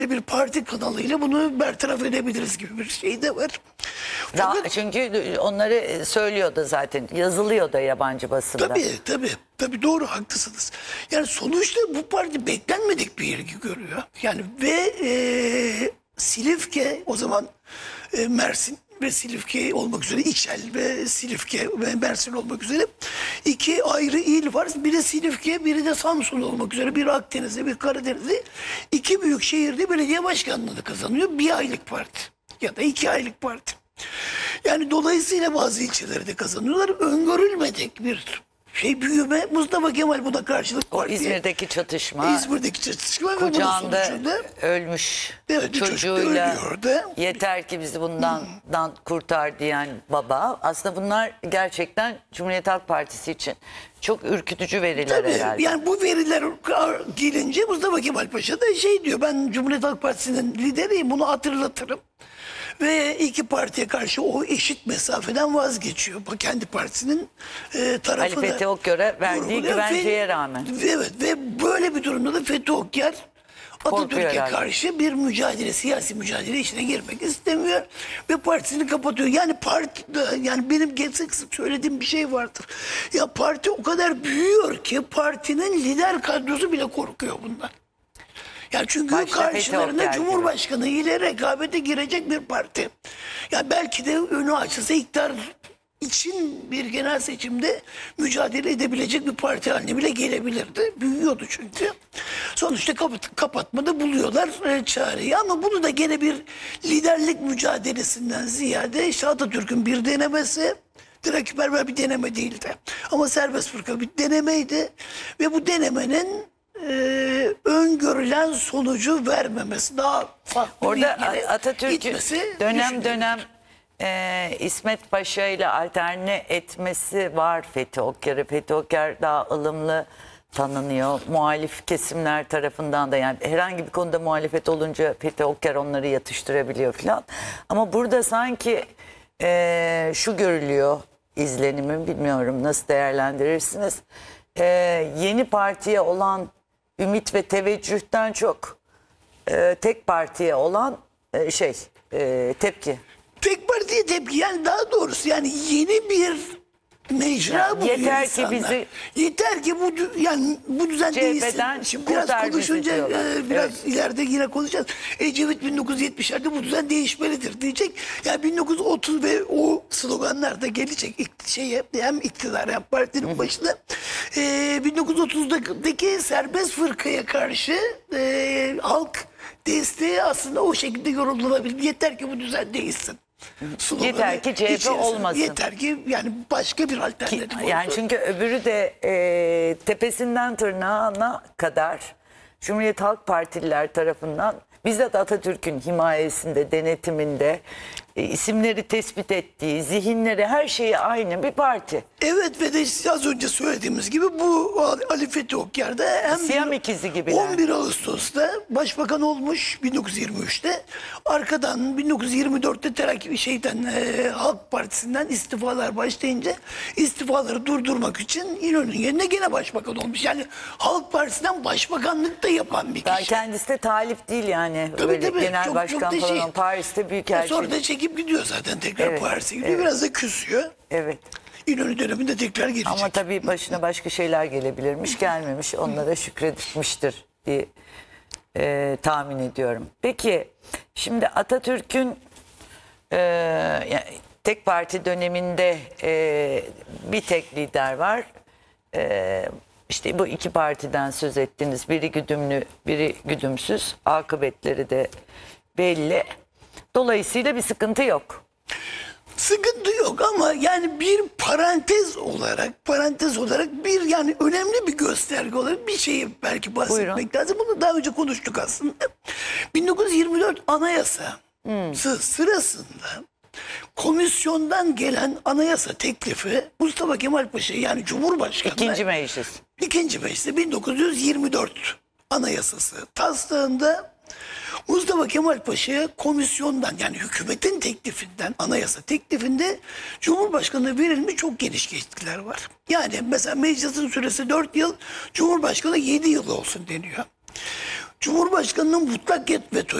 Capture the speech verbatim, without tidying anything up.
bir parti kanalıyla bunu bertaraf edebiliriz gibi bir şey de var. Daha, Fakat, çünkü onları söylüyordu zaten. Yazılıyor da yabancı basında. tabii tabii tabii doğru, haklısınız. Yani sonuçta bu parti beklenmedik bir ilgi görüyor. Yani ve e, Silifke o zaman e, Mersin ve Silifke olmak üzere, İçel ve Silifke ve Mersin olmak üzere iki ayrı il var. Biri Silifke, biri de Samsun olmak üzere. Bir Akdeniz'de, bir Karadeniz'de. İki büyük şehirde belediye başkanlığını kazanıyor. Bir aylık parti ya da iki aylık parti. Yani dolayısıyla bazı ilçeleri de kazanıyorlar. Öngörülmedik bir şey, büyüme. Mustafa Kemal buna karşılık O partiye, İzmir'deki çatışma, İzmir'deki çatışma ve bunun kucağında sonucunda ölmüş evet, bir çocuk da çocuğuyla ölüyor da. yeter ki bizi bundan dan kurtar diyen baba. Aslında bunlar gerçekten Cumhuriyet Halk Partisi için çok ürkütücü veriler Tabii, herhalde. yani bu veriler gelince Mustafa Kemal Paşa da şey diyor, ben Cumhuriyet Halk Partisi'nin lideriyim, bunu hatırlatırım. Ve iki partiye karşı o eşit mesafeden vazgeçiyor. Kendi partisinin e, tarafı Ali Fethi Okyar'a verdiği vurguluyor. güvenceye Ve- rağmen. Evet, ve böyle bir durumda da Fethi Okyar Atatürk'e herhalde. karşı bir mücadele, siyasi mücadele içine girmek istemiyor ve partisini kapatıyor. Yani parti, yani benim sık sık söylediğim bir şey vardır. Ya parti o kadar büyüyor ki partinin lider kadrosu bile korkuyor bundan. Yani çünkü Başta Fethi karşılarında Okyar gibi. Cumhurbaşkanı ile rekabete girecek bir parti. Ya belki de önü açılsa iktidar için bir genel seçimde mücadele edebilecek bir parti haline bile gelebilirdi. Büyüyordu çünkü. Sonuçta kapat, kapatmada buluyorlar e, çareyi. Ama bunu da gene bir liderlik mücadelesinden ziyade işte Atatürk'ün bir denemesi, Dirençperver bir deneme değildi. Ama serbest fırka bir denemeydi. Ve bu denemenin e, öngörülen sonucu vermemesi, daha farklı Orada bir yere Atatürk'ü gitmesi dönem düşünülür. dönem e, İsmet Paşa ile alterne etmesi var Fethi Okyar'ı. Fethi Okyar daha ılımlı tanınıyor. Muhalif kesimler tarafından da, yani herhangi bir konuda muhalefet olunca Fethi Okyar onları yatıştırabiliyor falan. Ama burada sanki e, şu görülüyor, izlenimi bilmiyorum nasıl değerlendirirsiniz. E, yeni partiye olan ümit ve teveccühten çok e, tek partiye olan e, şey e, tepki. Tek partiye tepki, yani daha doğrusu yani yeni bir mecra Ya buluyor yeter ki insanlar. bizi- yeter ki bu dü- yani bu düzen C H P'den değilsin. Şimdi biraz kurtar bizi konuşunca diyorlar. e, biraz Evet. ileride yine konuşacağız. Ecevit bin dokuz yüz yetmişlerde bu düzen değişmelidir diyecek. Yani bin dokuz yüz otuz ve o sloganlar da gelecek İkt- şeye, hem iktidar hem partinin başına. E, bin dokuz yüz otuzdaki serbest fırkaya karşı e, halk desteği aslında o şekilde yorumlanabilir. Yeter ki bu düzen değilsin. Sloganı Yeter ki C H P içerisinde. olmasın. Yeter ki yani başka bir alternatif olsun. Yani çünkü öbürü de e, tepesinden tırnağına kadar Cumhuriyet Halk Partililer tarafından bizzat Atatürk'ün himayesinde, denetiminde e, isimleri tespit ettiği, zihinleri, her şeyi aynı bir parti. Evet ve de işte az önce söylediğimiz gibi bu Ali Fethi Okyar da hem Siyam bir- ikizi gibiler. on bir Ağustos'ta başbakan olmuş bin dokuz yüz yirmi üçte. Arkadan bin dokuz yüz yirmi dörtte Terakki şeyden e, Halk Partisi'nden istifalar başlayınca istifaları durdurmak için İnönü'nün yerine gene başbakan olmuş. Yani Halk Partisi'nden başbakanlık da yapan bir Daha kişi. kendisi de talip değil yani. Tabii, Böyle tabii. genel Çok- başkan çok da falan. şey- Paris'te büyükelçi. Sonra da çekip gidiyor zaten, tekrar Evet, Paris'e gidiyor. evet. Biraz da küsüyor. Evet. İnönü döneminde tekrar gelecek. Ama tabii başına başka şeyler gelebilirmiş, gelmemiş. Onlara şükretmiştir diye e, tahmin ediyorum. Peki, şimdi Atatürk'ün e, yani tek parti döneminde e, bir tek lider var. E, işte bu iki partiden söz ettiniz. Biri güdümlü, biri güdümsüz. Akıbetleri de belli. Dolayısıyla bir sıkıntı yok. Sıkıntı yok ama yani bir parantez olarak parantez olarak bir yani önemli bir gösterge olarak bir şeyi belki bahsetmek Buyurun. lazım. Bunu daha önce konuştuk aslında. bin dokuz yüz yirmi dört Anayasa Hmm. sırasında komisyondan gelen anayasa teklifi Mustafa Kemal Paşa, yani Cumhurbaşkanı İkinci meclis. İkinci mecliste bin dokuz yüz yirmi dört Anayasası taslağında Mustafa Kemal Paşa'ya komisyondan, yani hükümetin teklifinden, anayasa teklifinde Cumhurbaşkanı'na verilmiş çok geniş yetkiler var. Yani mesela meclisin süresi dört yıl, Cumhurbaşkanı yedi yıl olsun deniyor. Cumhurbaşkanının mutlak yet veto